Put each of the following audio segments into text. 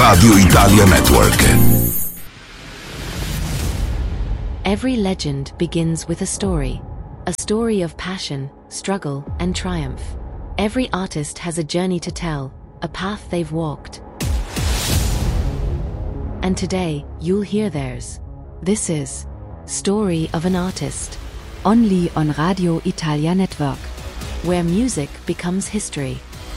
Radio Italia Network. Every legend begins with a story of passion, struggle, and triumph. Every artist has a journey to tell, a path they've walked. And today, you'll hear theirs. This is Story of an Artist, only on Radio Italia Network, where music becomes history.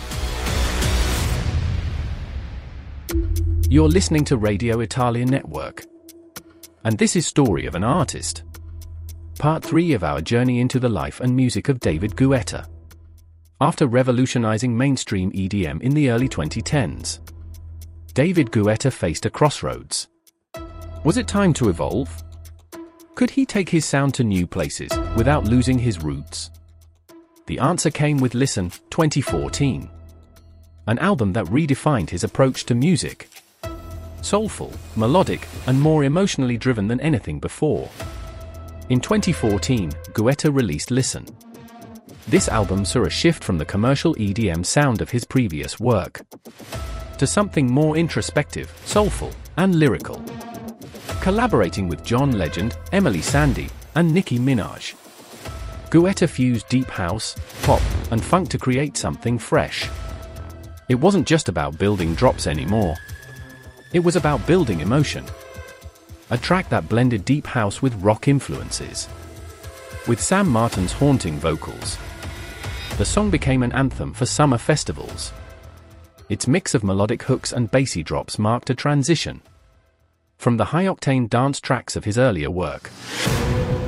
You're listening to Radio Italia Network. And this is Story of an Artist. Part 3 of our journey into the life and music of David Guetta. After revolutionizing mainstream EDM in the early 2010s, David Guetta faced a crossroads. Was it time to evolve? Could he take his sound to new places without losing his roots? The answer came with Listen, 2014. An album that redefined his approach to music. Soulful, melodic, and more emotionally driven than anything before. In 2014, Guetta released Listen. This album saw a shift from the commercial EDM sound of his previous work to something more introspective, soulful, and lyrical. Collaborating with John Legend, Emily Sandé, and Nicki Minaj, Guetta fused deep house, pop, and funk to create something fresh. It wasn't just about building drops anymore. It was about building emotion. A track that blended deep house with rock influences. With Sam Martin's haunting vocals, the song became an anthem for summer festivals. Its mix of melodic hooks and bassy drops marked a transition from the high-octane dance tracks of his earlier work.